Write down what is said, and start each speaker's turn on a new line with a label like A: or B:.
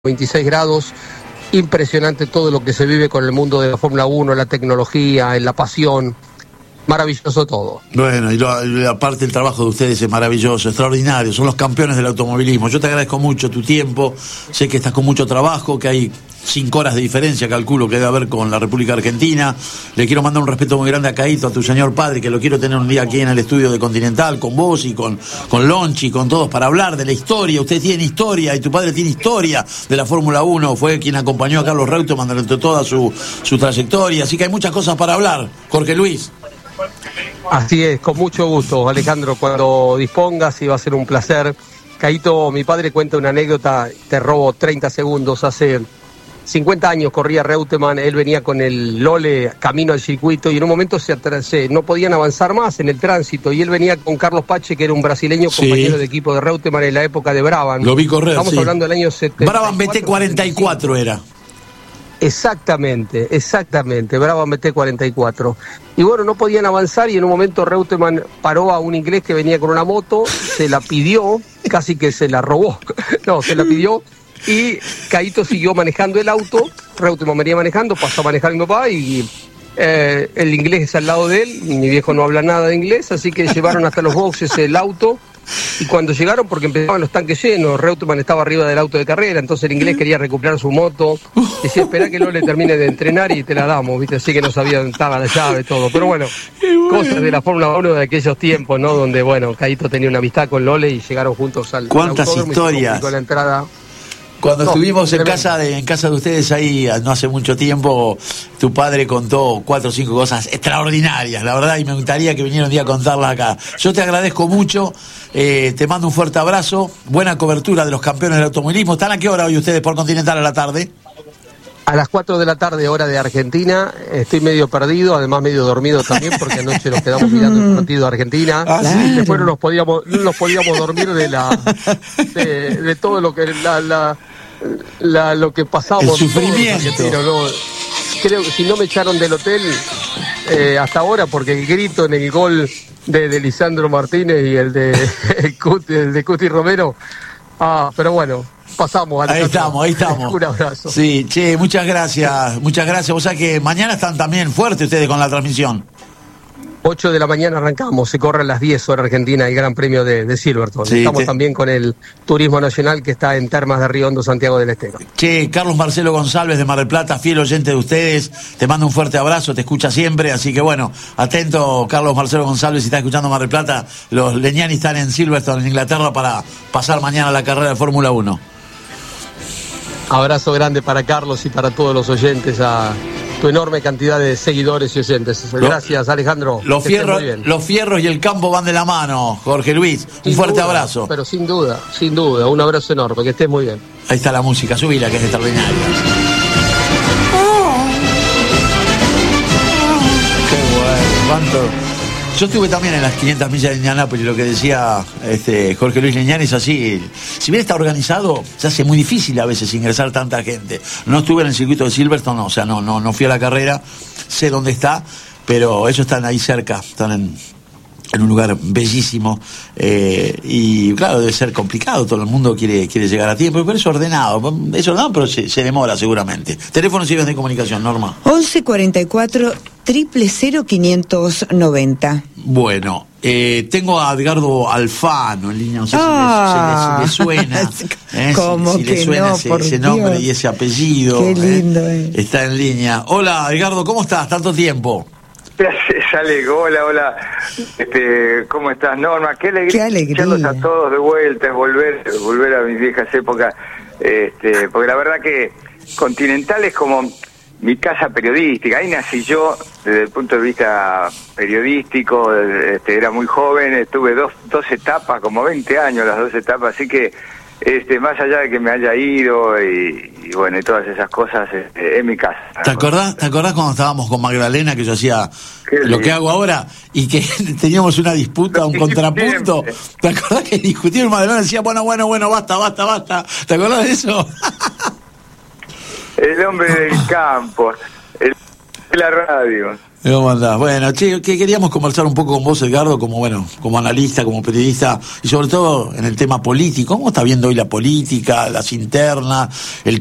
A: 26 grados, impresionante todo lo que se vive con el mundo de la Fórmula 1, la tecnología, la pasión, maravilloso todo.
B: Bueno, y aparte el trabajo de ustedes es maravilloso, extraordinario, son los campeones del automovilismo. Yo te agradezco mucho tu tiempo, sé que estás con mucho trabajo, que hay 5 horas de diferencia, calculo que debe haber con la República Argentina. Le quiero mandar un respeto muy grande a Caíto, a tu señor padre, que lo quiero tener un día aquí en el estudio de Continental, con vos y con Lonchi, con todos, para hablar de la historia. Ustedes tienen historia, y tu padre tiene historia de la Fórmula 1, fue quien acompañó a Carlos Reutemann durante toda su trayectoria, así que hay muchas cosas para hablar. Jorge Luis.
A: Así es, con mucho gusto, Alejandro, cuando dispongas, y va a ser un placer. Caíto, mi padre cuenta una anécdota, te robo 30 segundos, hace 50 años corría Reutemann, él venía con el Lole camino al circuito y en un momento no podían avanzar más en el tránsito y él venía con Carlos Pache, que era un brasileño compañero de equipo de Reutemann en la época de Brabham.
B: Lo vi correr,
A: estamos hablando del año 70.
B: Brabham BT 44 era.
A: Exactamente, Brabham BT 44. Y bueno, no podían avanzar y en un momento Reutemann paró a un inglés que venía con una moto, se la pidió, casi que se la robó, no, se la pidió. Y Caíto siguió manejando el auto, Reutemann venía manejando, pasó a manejar mi papá y el inglés es al lado de él, mi viejo no habla nada de inglés, así que llevaron hasta los boxes el auto y cuando llegaron, porque empezaban los tanques llenos, Reutemann estaba arriba del auto de carrera, entonces el inglés quería recuperar su moto, decía, espera que no le termine de entrenar y te la damos, ¿viste? Así que no sabía dónde estaba la llave, todo, pero bueno, cosas de la Fórmula 1 de aquellos tiempos, ¿no? Donde, bueno, Caíto tenía una amistad con Lole y llegaron juntos al
B: ¿cuántas
A: autódromo
B: historias?
A: Y la entrada.
B: Cuando estuvimos en casa de ustedes ahí no hace mucho tiempo, tu padre contó 4 o 5 cosas extraordinarias, la verdad, y me gustaría que vinieran un día a contarlas acá. Yo te agradezco mucho, te mando un fuerte abrazo, buena cobertura de los campeones del automovilismo. ¿Están a qué hora hoy ustedes por Continental a la tarde?
A: A las 4 de la tarde, hora de Argentina. Estoy medio perdido, además medio dormido también, porque anoche nos quedamos mirando el partido de Argentina.
B: Sí.
A: Después no nos podíamos dormir de todo lo que lo que pasamos.
B: El sufrimiento.
A: ¿no? Creo que si no me echaron del hotel hasta ahora, porque el grito en el gol de Lisandro Martínez y el de Cuti Romero. Pero bueno. Pasamos,
B: Alejandro. Ahí estamos.
A: Un abrazo.
B: Sí, che, muchas gracias. Vos sabés que mañana están también fuertes ustedes con la transmisión.
A: 8 de la mañana arrancamos, se corre a las 10 horas Argentina el Gran Premio de Silverstone. Sí, estamos también con el Turismo Nacional que está en Termas de Río Hondo, Santiago del Estero.
B: Che, Carlos Marcelo González de Mar del Plata, fiel oyente de ustedes, te mando un fuerte abrazo, te escucha siempre, así que bueno, atento Carlos Marcelo González, si está escuchando Mar del Plata, los Legnani están en Silverstone, en Inglaterra, para pasar mañana la carrera de Fórmula 1.
A: Abrazo grande para Carlos y para todos los oyentes, a tu enorme cantidad de seguidores y oyentes. Gracias, Alejandro.
B: Los fierros y el campo van de la mano, Jorge Luis. Un fuerte abrazo.
A: Pero sin duda, un abrazo enorme, que estés muy bien.
B: Ahí está la música, subila, que es extraordinaria. Qué bueno, cuánto. Yo estuve también en las 500 millas de Indianápolis, lo que decía Jorge Luis Legnani es así. Si bien está organizado, se hace muy difícil a veces ingresar tanta gente. No estuve en el circuito de Silverstone, o sea, no fui a la carrera, sé dónde está, pero ellos están ahí cerca, están en un lugar bellísimo, y claro, debe ser complicado, todo el mundo quiere llegar a tiempo, pero es ordenado, pero se demora seguramente. Teléfonos y vías de comunicación, Norma.
C: 11 44 000 590.
B: Bueno, tengo a Edgardo Alfano en línea, no sé si le suena.
C: ¿Cómo si
B: que le suena
C: no,
B: ese nombre y ese apellido.
C: Qué lindo,
B: Está en línea. Hola, Edgardo, ¿cómo estás? Tanto tiempo.
D: Sale, hola, ¿cómo estás, Norma? Qué alegría escucharlos a todos de vuelta, es volver a mis viejas épocas, porque la verdad que Continental es como mi casa periodística, ahí nací yo desde el punto de vista periodístico, era muy joven, tuve dos etapas, como 20 años las 2 etapas, así que más allá de que me haya ido y bueno, y todas esas cosas, en mi casa.
B: ¿Te acordás cuando estábamos con Magdalena, que yo hacía lo que hago ahora y que teníamos una disputa, un contrapunto? ¿Te acordás que discutimos? Magdalena decía, bueno, basta? ¿Te acordás de eso?
D: El hombre del campo, de la radio.
B: ¿Cómo andás? Bueno, che, que queríamos conversar un poco con vos, Edgardo, como analista, como periodista, y sobre todo en el tema político. ¿Cómo está viendo hoy la política, las internas, el